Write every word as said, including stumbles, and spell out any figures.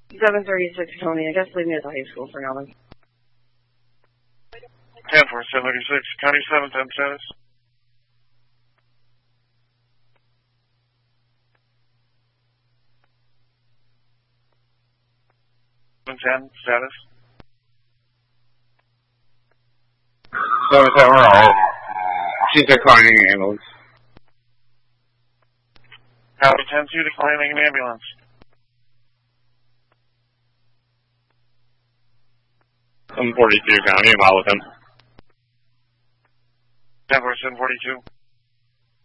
seven thirty-six, Tony. I guess leave me at the high school for now. Then. ten four, seven thirty-six, County seven ten status. seven ten status. seven ten, we're all. She's declining an ambulance. County ten two, declining an ambulance. seven forty-two, County, I'm out with him. ten four, seven forty-two.